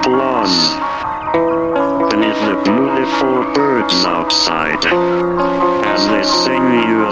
lawn. Beneath the beautiful birds outside, as they sing you a